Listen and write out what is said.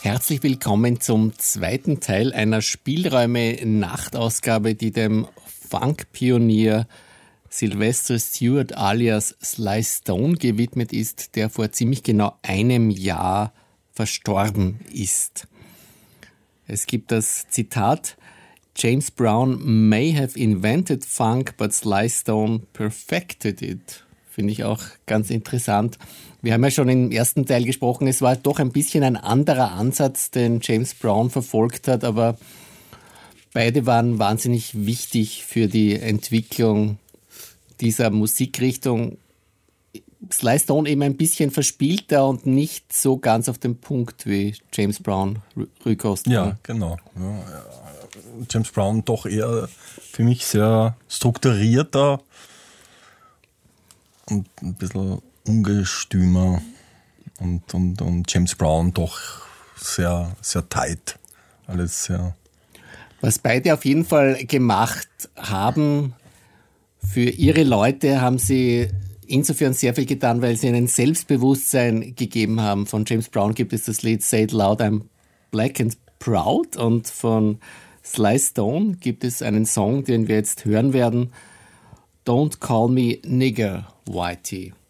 Herzlich willkommen zum zweiten Teil einer Spielräume-Nachtausgabe, die dem Funk-Pionier Sylvester Stewart alias Sly Stone gewidmet ist, der vor ziemlich genau einem Jahr verstorben ist. Es gibt das Zitat: James Brown may have invented funk, but Sly Stone perfected it. Finde ich auch ganz interessant. Wir haben ja schon im ersten Teil gesprochen, es war doch ein bisschen ein anderer Ansatz, den James Brown verfolgt hat, aber beide waren wahnsinnig wichtig für die Entwicklung dieser Musikrichtung. Sly Stone eben ein bisschen verspielter und nicht so ganz auf den Punkt wie James Brown rückkosten. Ja, genau. Ja, James Brown doch eher für mich sehr strukturierter und ein bisschen ungestümer und James Brown doch sehr, sehr tight. Alles sehr. Was beide auf jeden Fall gemacht haben, für ihre Leute haben sie insofern sehr viel getan, weil sie ihnen Selbstbewusstsein gegeben haben. Von James Brown gibt es das Lied Say It Loud, I'm Black and Proud, und von Sly Stone gibt es einen Song, den wir jetzt hören werden, Don't Call Me Nigger, Whitey.